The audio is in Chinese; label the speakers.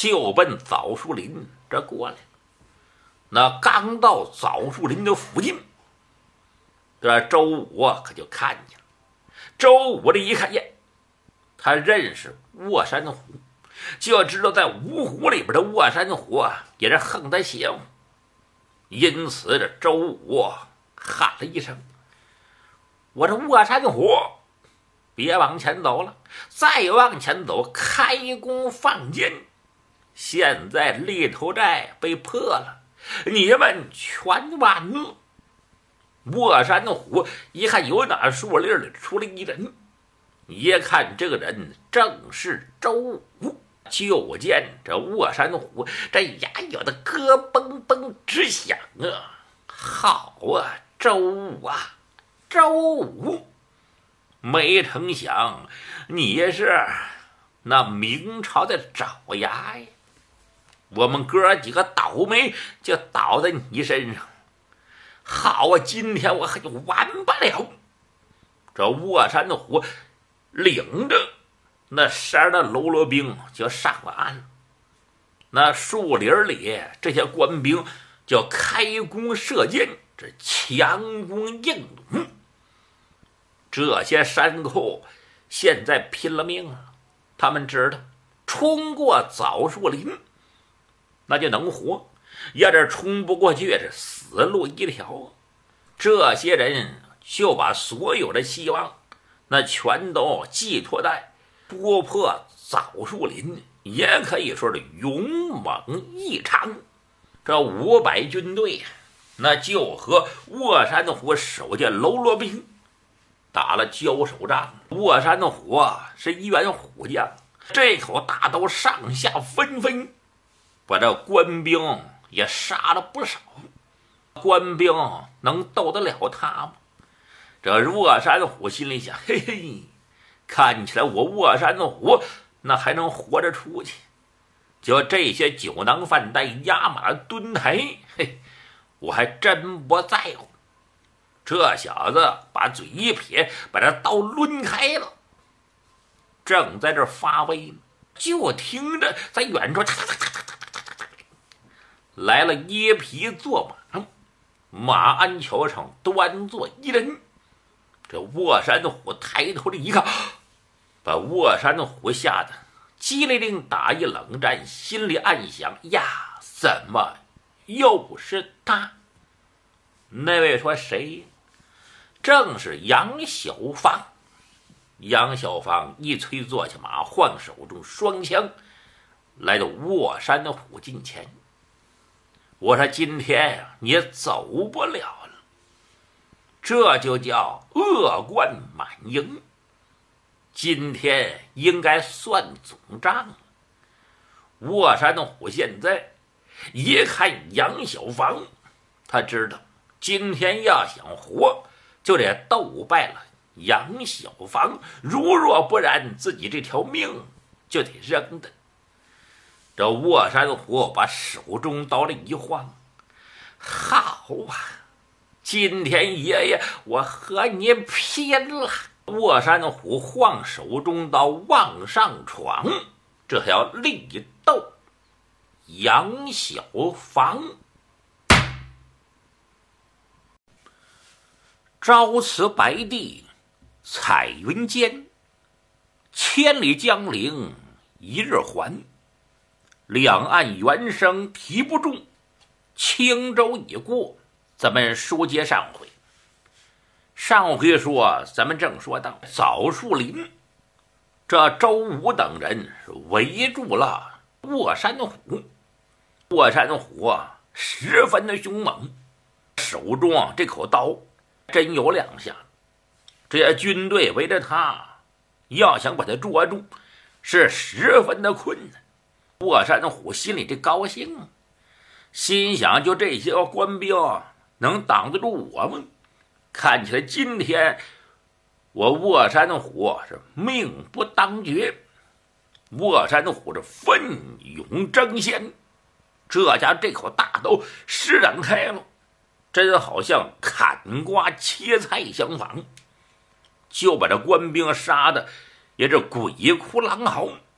Speaker 1: 就奔枣树林这过来。那刚到枣树林的附近，这周武可就看见了。周武这一看，耶，他认识卧山虎，就知道在五虎里边的卧山虎也是横他邪乎，因此这周武喊了一声：“我这卧山虎，别往前走了，再往前走开弓放箭。现在立头寨被破了，你们全完了。”卧山虎一看有哪树林里出来一人，一看这个人正是周武，就见这卧山虎这牙咬的咯嘣嘣直响啊！好啊，周武啊，周武！没成想你是那明朝的爪牙呀！我们哥几个倒霉就倒在你身上。好啊，今天我可就完不了！这卧山的虎领着那12的喽啰兵就上了岸了。那树林里这些官兵就开弓射箭，这强弓硬弩。这些山寇现在拼了命了，他们知道冲过枣树林那就能活，要是冲不过去是死路一条。这些人就把所有的希望那全都寄托在突破枣树林，也可以说是勇猛异常。这500军队那就和卧山的虎手下喽啰兵打了交手仗。卧山的虎是一员虎将，这口大刀上下纷纷，把这官兵也杀了不少。官兵能斗得了他吗？这卧山虎心里想，嘿嘿，看起来我卧山虎那还能活着出去。就这些酒囊饭袋、压马蹲台，嘿，我还真不在乎。这小子把嘴一撇，把这刀抡开了，正在这发威呢，就听着在远处来了椰皮坐马，马鞍桥上端坐一人。这卧山的虎抬头这一看，把卧山的虎吓得机灵灵打一冷战，心里暗想：呀，怎么又是他？那位说谁？正是杨小芳。杨小芳一催坐下马，晃手中双枪，来到卧山的虎近前。我说今天呀，你走不了了，这就叫恶贯满盈。今天应该算总账了。卧山的虎现在一看杨小芳，他知道今天要想活，就得斗败了杨小芳，如若不然，自己这条命就得扔的。这卧山虎把手中刀这一晃，好啊，今天爷爷我和你拼了！卧山虎晃手中刀往上闯，这还要力斗杨小芳。朝辞白帝彩云间，千里江陵一日还。两岸猿声啼不住，轻舟已过。咱们书接上回，上回说咱们正说到枣树林，这周武等人是围住了卧山虎。卧山虎十分的凶猛，手中这口刀真有两下。这些军队围着他，要想把他捉住是十分的困难。卧山虎心里这高兴，心想就这些官兵能挡得住我吗？看起来今天我卧山虎是命不当绝。卧山虎是奋勇争先，这家这口大刀施展开了，真好像砍瓜切菜相仿，就把这官兵杀的也是鬼哭狼嚎。